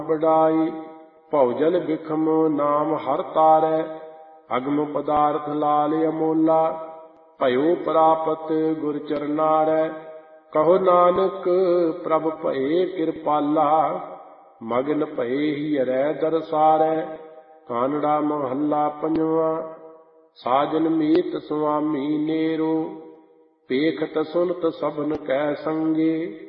ਬੜਾਈ। ਭਉਜਲ ਬਿਖਮ ਨਾਮ ਹਰ ਤਾਰੈ, ਅਗਮ ਪਦਾਰਥ ਲਾਲ ਅਮੋਲਾ। ਭਇਓ ਪ੍ਰਾਪਤ ਗੁਰ ਚਰਨਾਰੈ, ਕਹੋ ਨਾਨਕ ਪ੍ਰਭ ਭਏ ਕਿਰਪਾਲਾ। ਮਗਨ ਭਏ ਹੀਰੈ ਦਰਸਾਰੈ, ਕਾਨੜਾ ਮਹੱਲਾ ਪੰਜਵਾ। ਸਾਜਨ ਮੀਤ ਸੁਆਮੀ ਨੇਰੋ, ਪੇਖਤ ਸੁਨਤ ਸਭਨ ਕੈ ਸੰਗੇ।